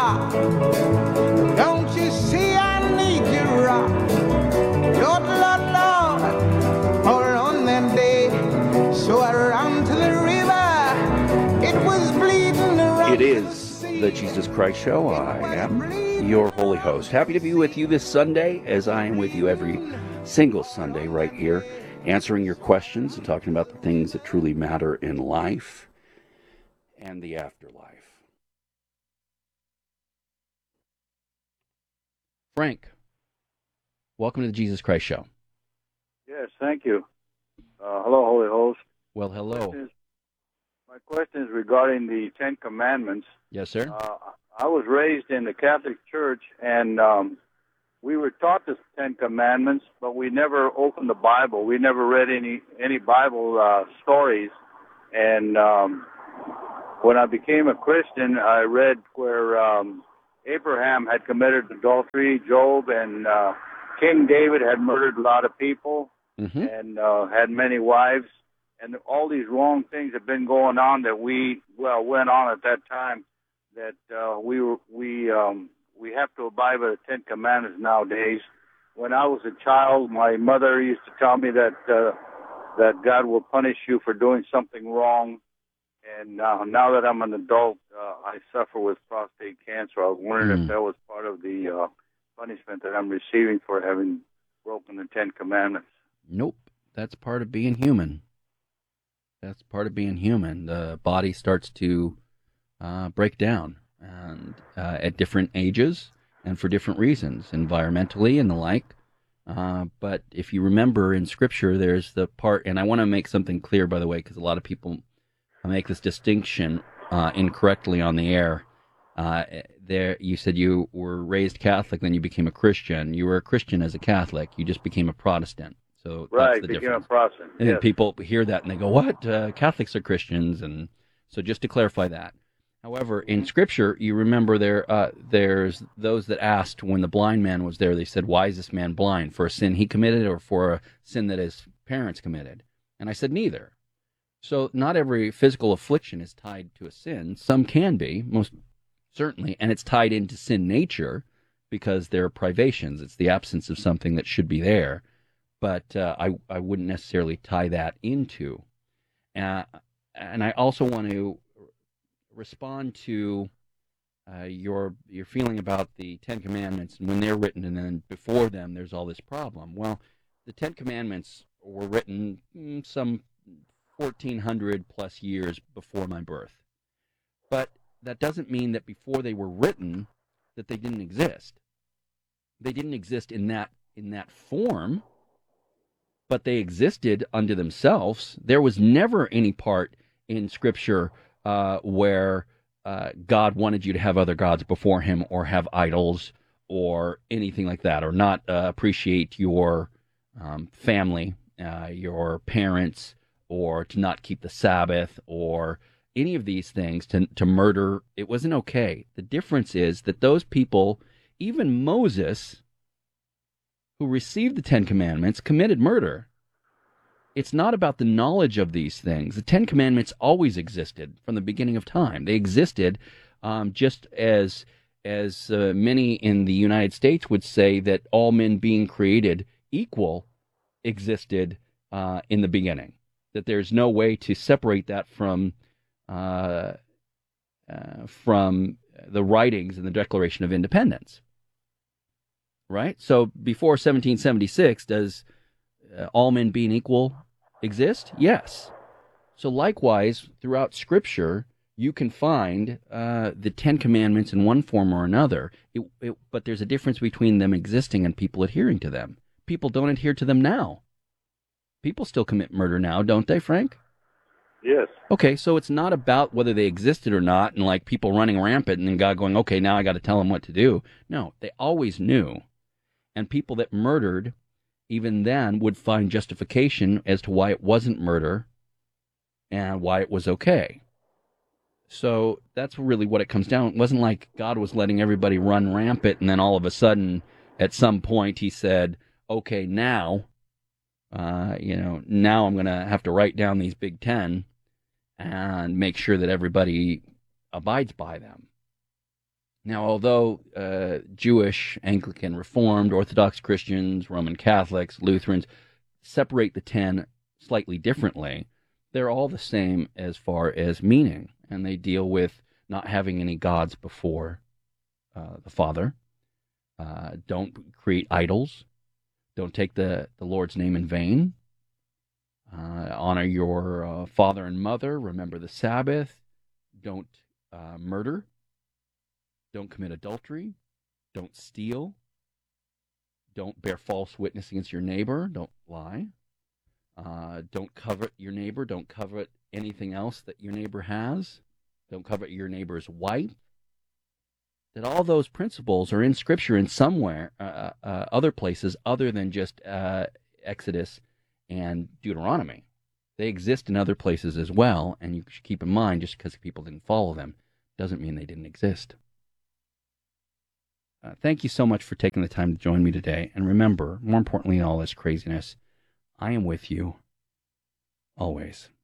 rock. Don't you see I need you, rock? Lord, Lord, Lord, all on that day. So I ran to the river. It was bleeding around. It is the Jesus Christ Show. I am your holy host. Happy to be with you this Sunday, as I am with you every single Sunday right here, answering your questions and talking about the things that truly matter in life and the afterlife. Frank, welcome to the Jesus Christ Show. Yes, thank you. Hello, Holy Host. Well, hello. My question is regarding the Ten Commandments. Yes, sir. I was raised in the Catholic Church, and we were taught the Ten Commandments, but we never opened the Bible. We never read any Bible stories. And when I became a Christian, I read where Abraham had committed adultery, Job, and King David had murdered a lot of people and had many wives. And all these wrong things have been going on that went on at that time, that we have to abide by the Ten Commandments nowadays. When I was a child, my mother used to tell me that God will punish you for doing something wrong. And now that I'm an adult, I suffer with prostate cancer. I was wondering if that was part of the punishment that I'm receiving for having broken the Ten Commandments. Nope. That's part of being human. That's part of being human. The body starts to break down, and at different ages and for different reasons, environmentally and the like. But if you remember in Scripture, there's the part, and I want to make something clear, by the way, because a lot of people make this distinction incorrectly on the air. There, you said you were raised Catholic, then you became a Christian. You were a Christian as a Catholic. You just became a Protestant. So right, that's the became difference. a Protestant. And yes. People hear that and they go, "What? Catholics are Christians?" And so, just to clarify that. However, in Scripture, you remember there's those that asked when the blind man was there. They said, "Why is this man blind? For a sin he committed, or for a sin that his parents committed?" And I said, "Neither." So, not every physical affliction is tied to a sin. Some can be, most certainly, and it's tied into sin nature because there are privations. It's the absence of something that should be there. But I wouldn't necessarily tie that into. And I also want to respond to your feeling about the Ten Commandments and when they're written, and then before them there's all this problem. Well, the Ten Commandments were written some 1,400 plus years before my birth. But that doesn't mean that before they were written that they didn't exist. They didn't exist in that form. But they existed unto themselves. There was never any part in Scripture where God wanted you to have other gods before him, or have idols, or anything like that, or not appreciate your family, your parents, or to not keep the Sabbath, or any of these things, to murder. It wasn't okay. The difference is that those people, even Moses, who received the Ten Commandments, committed murder. It's not about the knowledge of these things. The Ten Commandments always existed from the beginning of time. They existed just as many in the United States would say that all men being created equal existed in the beginning. That there's no way to separate that from the writings and the Declaration of Independence. Right? So before 1776, does all men being equal exist? Yes. So likewise, throughout Scripture, you can find the Ten Commandments in one form or another, but there's a difference between them existing and people adhering to them. People don't adhere to them now. People still commit murder now, don't they, Frank? Yes. Okay, so it's not about whether they existed or not, and like people running rampant and then God going, okay, now I got to tell them what to do. No, they always knew. And people that murdered, even then, would find justification as to why it wasn't murder and why it was okay. So that's really what it comes down. It wasn't like God was letting everybody run rampant, and then all of a sudden, at some point, he said, okay, now I'm going to have to write down these Big Ten and make sure that everybody abides by them. Now, although Jewish, Anglican, Reformed, Orthodox Christians, Roman Catholics, Lutherans separate the 10 slightly differently, they're all the same as far as meaning, and they deal with not having any gods before the Father. Don't create idols. Don't take the Lord's name in vain. Honor your father and mother. Remember the Sabbath. Don't murder. Don't commit adultery. Don't steal. Don't bear false witness against your neighbor. Don't lie. Don't covet your neighbor. Don't covet anything else that your neighbor has. Don't covet your neighbor's wife. That all those principles are in Scripture in somewhere, other places other than just Exodus and Deuteronomy. They exist in other places as well, and you should keep in mind, just because people didn't follow them doesn't mean they didn't exist. Thank you so much for taking the time to join me today. And remember, more importantly in all this craziness, I am with you always.